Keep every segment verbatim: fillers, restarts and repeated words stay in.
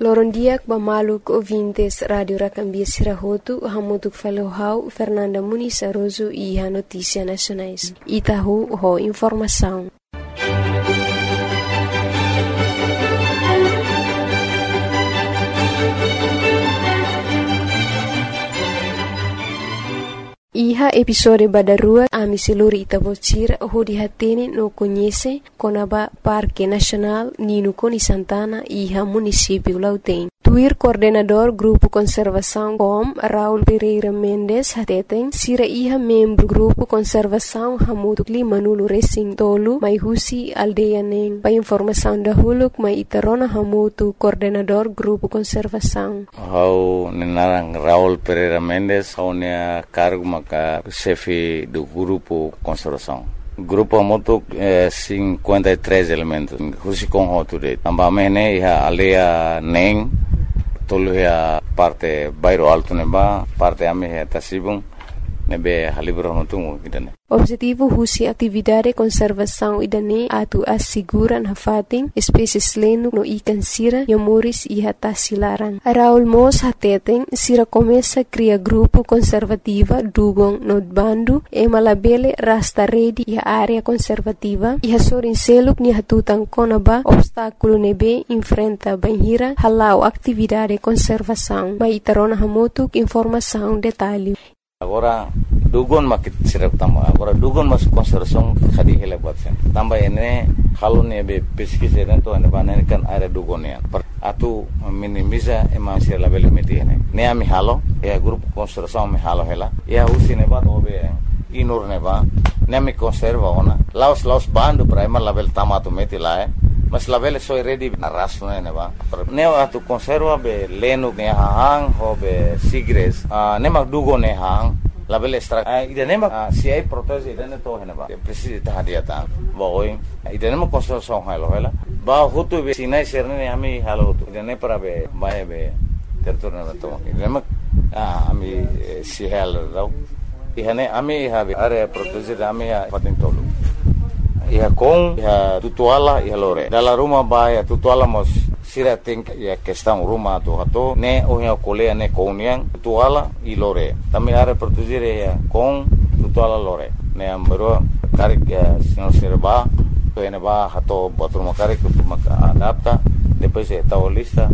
Lorondiak bamaluk ouvintes Radio Racambia Sirahotu, hamutuk falohau Fernanda Muniz Aroso e a Notícia Nacionais. Itahu ho informação. Iha episode badarua ami seluri Itabocira ho dihatene no conhece Conaba Parque Nacional Nino Coni Santana iha município Lautém. Tuir coordenador Grupo Conservação Com Raul Pereira Mendes hateten sira iha membro Grupo Conservação Hamutuk Lima Nulu Racing Tolu mai husi aldeia neng. Pa informação da huluk mai itarona hamutu coordenador Grupo Conservação. Hau nenarang Raul Pereira Mendes hau nea cargo maka chefe do Grupo Conservação. Grupo Hamutuk eh, cinquenta e três elementos. Husi com hoture. Ambamene iha aldeia neng. Tolu ya parte bairro alto neba, parte ame ya tasibung nebe halibro notungu idane. Objetivo husi atividade conservação idane atu asiguran hafating espécies lenu no ikan sira yamuris iha tasilaran. Raul Mos hateten sira começa cria grupo conservativa dugong no bandu e malabele rasta redi iha área conservativa iha sorin seluk ni hatutan konaba obstáculo nebe enfrenta banhira halau atividade conservação. Mai tarona hamutuk informação detalhe. Agora dugon makit sirap tamba agora dugon mas conservação khadi hele batsen tamba ene halu ne be pesquisa to ane banen kan area dugon ya atu minimiza ema sir label meti ne ne ami halo ya grupo conservação mi halo hela ya usine ba obe inur ne ba ne mi conserva ona laos laos bandu prima label tamato meti la mas label soy ready na raso ne ba ne atu conserva be lenu ne hang ho be sigres ne ma dugon ne hang label extra idane ma si ai protege idane to hena ba precisa ta dia ta ba oi idane ma conservação halo hela ba hutu be sinai serne ami halo hutu idane para be ba be territorio na to idane ma ami si halo rau ihane ami have area protege ami ha patin tolu iha com iha tutuala iha lore dalla rumah ba ya tutuala mos sira think ya questão rumah tu hato ne ohia kolea ne kouniang tutuala i lore tami are produzire ya com tutuala lore ne ambero karik ya sino serba to ene ba hato botur makarik tu maka adapta depois é lista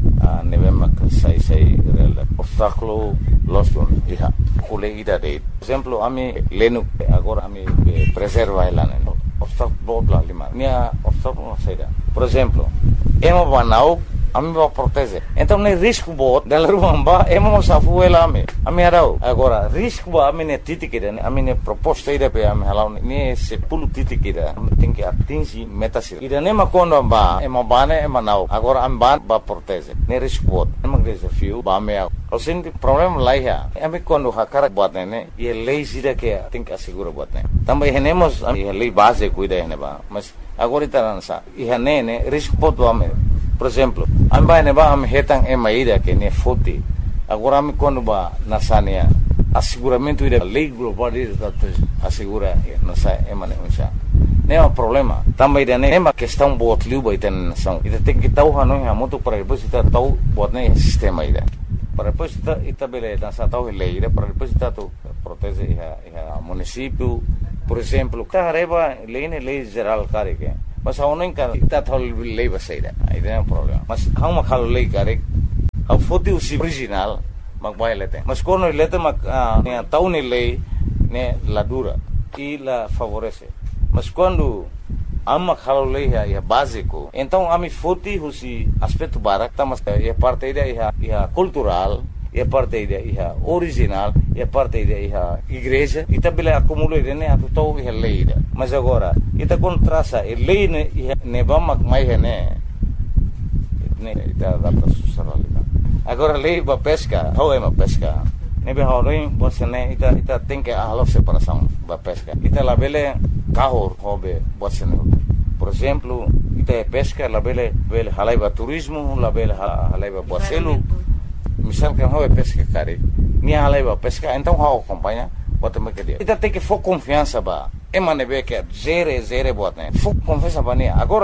ne vem sai sai obstáculo losto iha kole ida de exemplo ami lenu agora ami preserva elane obstáculo bla lima minha obstáculo saída por exemplo emo banau ami va proteger então nem risco bot dela rumba emo safu ela ami ami arau agora risco ba ami ne titikida ami ne proposta ida pe ami halau ne sepuluh titik ida tem que atingir meta sir ida ne makondo ba emo bane emo nau agora am ban ba proteger ne risco bot emo desafio ba me o senti problema lá ya ami quando hakara bot ne e lei sida que tem que assegurar bot ne também renemos a lei base cuida ne ba mas agora itaransa e ne risco bot ba me por exemplo amba ne ba am hetang e maida que ne foti agora am quando ba nasania asseguramento ida lei global ida assegura nasa e mane unsa ne é um problema também ida ne ma questão bot liu ba iten são ida tem que tau hanu ha muito para depois ita tau bot ne sistema ida para depois ita ita bele nasa tau lei ida para depois ita tu protege a município por exemplo carreba lei ne lei geral care que mas a uno encara ita thol lei baseira aí não é um problema mas how ma khalo lei care how foti usi original mag bailete mas quando ele te mag ne tau ne lei ne la dura e la favorece mas quando amma khalo lei é básico então ami foti usi aspecto barak tá mas é parte da é cultural e parte ida iha original e parte ida iha igreja ita bila acumulo ida ne atu tau iha lei ida mas agora ita contrasa e lei ne iha ne bamak mai ne ne ita data susaralina agora lei ba pesca how é ma pesca ne be horin bosene ita ita tem que a separação ba pesca ita la bele kahor hobe bosene por exemplo ita pesca la bele bele halaiba turismo la bele halaiba boselu misal que não é pesca cari nem a leva pesca então how acompanha bota me que dia ita tem que for confiança ba emane be que zero zero bota né for confiança ba ne agora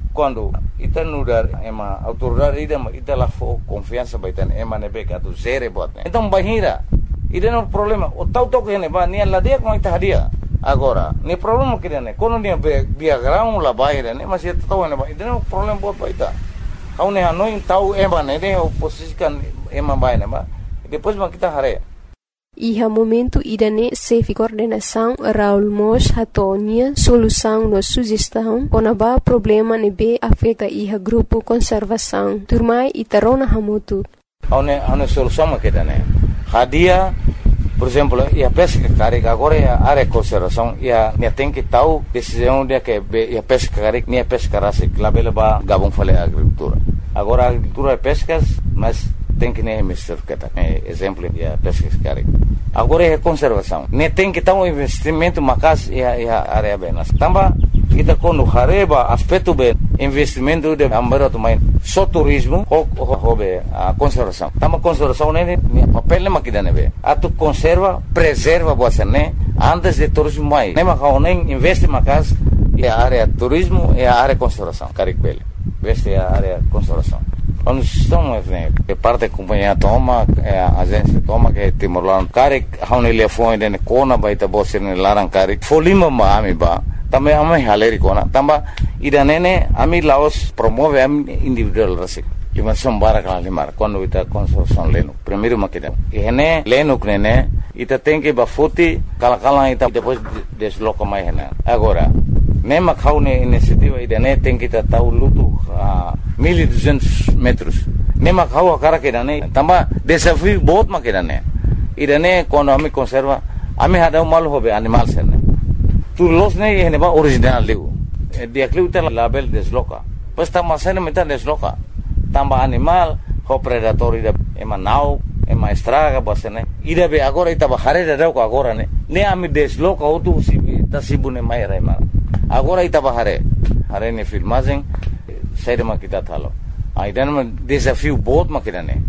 quando ita nudar ema autoridade ida ita la fo confiança baitan ema nebe ka tu zere bot então bahira ida no problema o tau tau que ne ba ni la dia com ita hadia agora ni problema que ne quando ni biagrão la baira ne mas ita tau ne ba ida no problema bot baita kau ne hanoi tau ema ne ne oposisikan ema baina ba depois ma kita hare. Iha momento idane sefi coordenação Raul Mos hatonia solução no sugestão konaba problema nebe afeta iha grupo conservação turmai itarona hamutu. Aune aune solução maketane. Hadia, por exemplo, ia pesca carega agora ia área conservação ia ne tem que tal decisão dia que ia pesca carega ne pesca rase labela ba gabon fale agricultura. Agora agricultura pescas, mas tem que nem mister kata exemplo ya pesca carega agora é conservação ne tem que ter um investimento macas ya ya área benas tamba kita quando hareba aspecto bem investimento de ambaro também só turismo ou hobe a conservação tamba conservação ne papel ne makidane be atu conserva preserva você né antes de turismo mai ne makao nem investe macas ya área turismo e a área conservação caribele veste a área conservação. Quando estamos que parte da companhia toma, a agência toma que Timor-Leste, cara, how ele foi de Kona baita bosse ne larang cara, folima ma ami ba, também ami haleri Kona, tamba ida nene ami Laos promove ami individual rasik. Lima sombara kala limar quando ita construção leno. Primeiro makida. E ne leno nene ita tem que bafuti kala kala ita depois desloca mais hena. Agora nema kau ne iniciativa ida ne tem que ta tau lutu a mil e duzentos metros. Nema kau akara que ne tamba desafio बहुत makida ne. Ida ne quando ami conserva ami hada mal hobe animal sene. Tu los ne hene ba original liu. Dia kliu ta label desloca. Pas ta masane meta desloca. Tamba animal ho predator ida ema nau ema estraga basene ida be agora ita bahare da ko agora ne ne ami desloca otu sibi tasibune mai raima agora ita bahare hare ne filmagem saída ma kita thalo ida ne desafio बहुत makida ne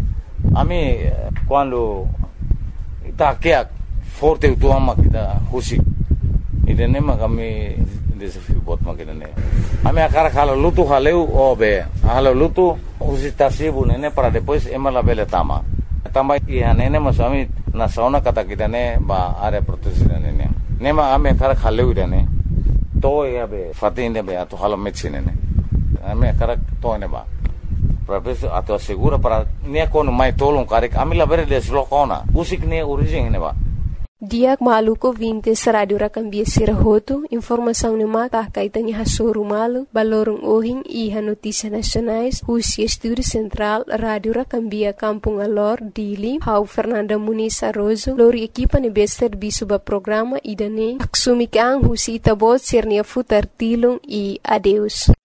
ami quando ita kia forte tu ama kita husi ida ne ma kami desafio बहुत makida ne ami akara khala lutu haleu obe halo lutu usitasibu nene para depois ema la bele tama tama ia nene masami na sauna kata kita ne ba are protection nene nema ame kara khaleu dene to ia be fatinde be ato halo medicine ne ame kara to ne ba professor ato segura para ne kono mai tolong karek ami la bere deslocona usik ne origem ne ba Diak maluko vintes radio rakambia sirahoto, informação ne mata kaitanya hasoro malu, balorong ohing iha notícia nacionais, Husi Estúdio Central, Radio Rakambia Kampung Alor, Dili, Hau Fernanda Muniz Arrozo, lori equipa ne bester bisuba programa idane, aksumikang Husi Itabot sirnia futar tilong e adeus.